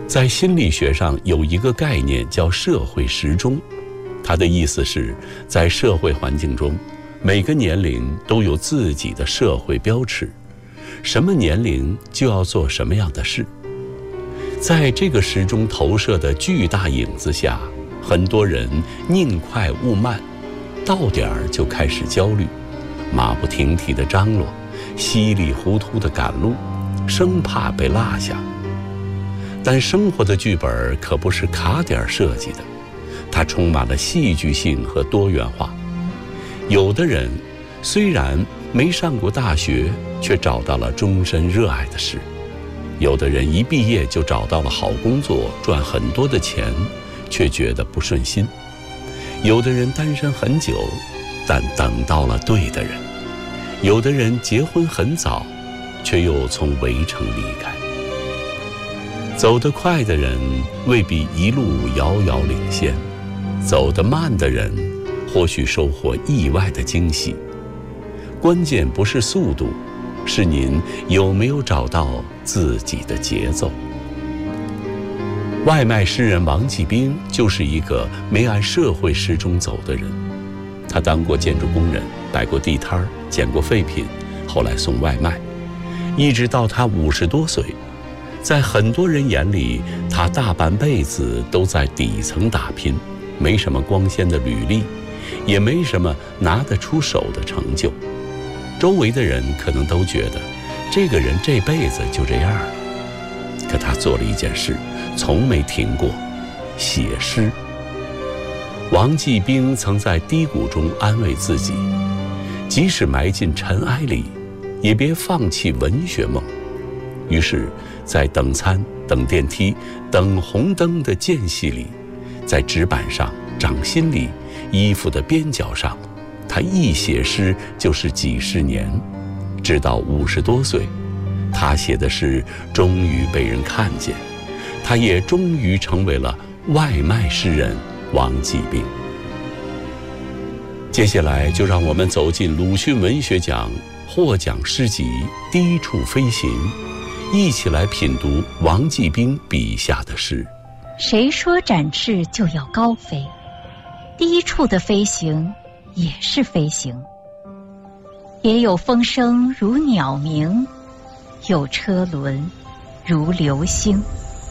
在心理学上有一个概念叫社会时钟，它的意思是在社会环境中，每个年龄都有自己的社会标尺，什么年龄就要做什么样的事。在这个时钟投射的巨大影子下，很多人宁快勿慢，到点儿就开始焦虑，马不停蹄地张罗，稀里糊涂地赶路，生怕被落下。但生活的剧本可不是卡点设计的，它充满了戏剧性和多元化。有的人虽然没上过大学，却找到了终身热爱的事；有的人一毕业就找到了好工作，赚很多的钱，却觉得不顺心；有的人单身很久，但等到了对的人；有的人结婚很早，却又从围城离开。走得快的人未必一路遥遥领先，走得慢的人或许收获意外的惊喜。关键不是速度，是您有没有找到自己的节奏。外卖诗人王继兵就是一个没按社会时钟走的人。他当过建筑工人，摆过地摊，捡过废品，后来送外卖，一直到他50多岁。在很多人眼里，他大半辈子都在底层打拼，没什么光鲜的履历，也没什么拿得出手的成就。周围的人可能都觉得这个人这辈子就这样了。可他做了一件事，从没停过，写诗。王继兵曾在低谷中安慰自己，即使埋进尘埃里，也别放弃文学梦。于是在等餐、等电梯、等红灯的间隙里，在纸板上、掌心里、衣服的边角上，他一写诗就是几十年，直到50多岁，他写的诗终于被人看见，他也终于成为了外卖诗人王继兵。接下来就让我们走进鲁迅文学奖获奖诗集《低处飞行》，一起来品读王继兵笔下的诗。 谁说展翅就要高飞？低处的飞行也是飞行，也有风声如鸟鸣，有车轮如流星。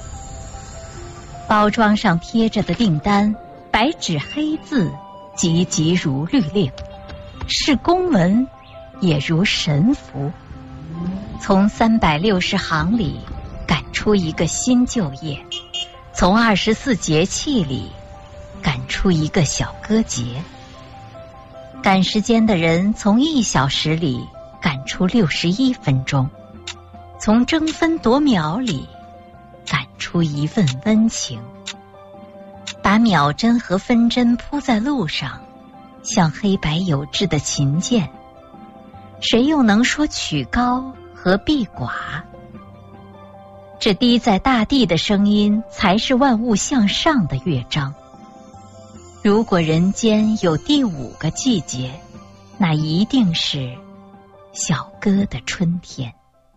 包装上贴着的订单，白纸黑字，急急如律令，是公文也如神符。从360行里赶出一个新就业，从24节气里赶出一个小歌节。赶时间的人从1小时里赶出61分钟，从争分夺秒里赶出一份温情。把秒针和分针铺在路上，像黑白有致的琴键，谁又能说曲高和避寡？这滴在大地的声音，才是万物向上的乐章。如果人间有第5个季节，那一定是小歌的春天。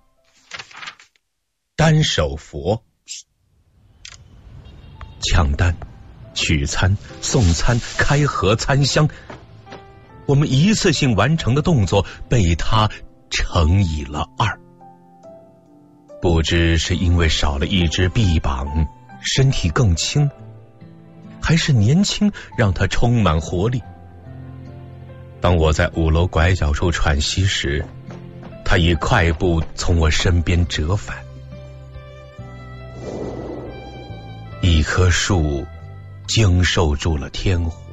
单手佛，抢单、取餐、送餐、开盒、餐箱，我们一次性完成的动作被他乘以了2。不知是因为少了一只臂膀，身体更轻，还是年轻让他充满活力。当我在5楼拐角处喘息时，他以快步从我身边折返。一棵树经受住了天火，